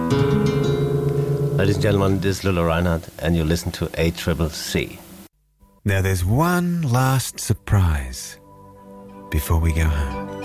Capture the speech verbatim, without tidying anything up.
Ladies and gentlemen, this is Lulu Reinhardt, and you listen to A C C C. Now there's one last surprise before we go home.